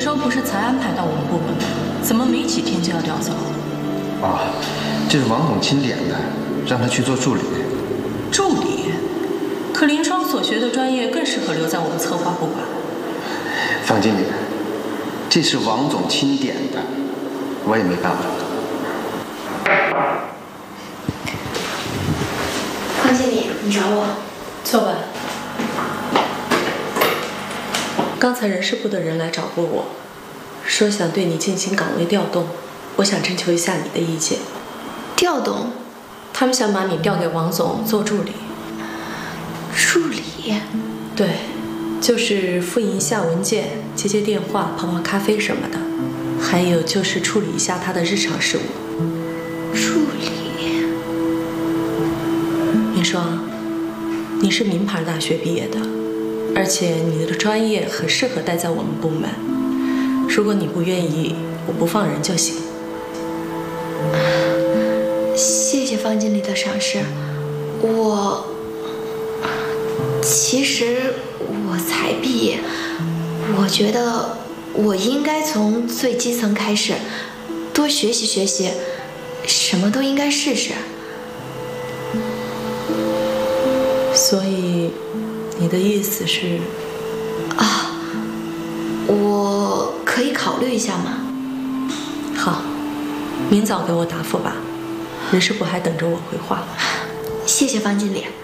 霜不是才安排到我们部门吗？怎么没几天就要调走？ 啊，这是王总钦点的，让他去做助理。 助理？可林霜所学的专业更适合留在我们策划部管。 方经理，这是王总钦点的，我也没办法。 方经理，你找我？ 坐吧。刚才人事部的人来找过我，说想对你进行岗位调动，我想征求一下你的意见。 调动？ 他们想把你调给王总做助理。 助理？ 对，就是复印一下文件、接接电话、泡泡咖啡什么的，还有就是处理一下他的日常事务。 助理？ 林霜，你是名牌大学毕业的，而且你的专业很适合待在我们部门。如果你不愿意，我不放人就行。 谢谢方经理的赏识。其实我才毕业，我觉得我应该从最基层开始，多学习学习，什么都应该试试。 所以，你的意思是？ 啊，我可以考虑一下吗？ 好，明早给我答复吧，人事部还等着我回话。 谢谢方经理。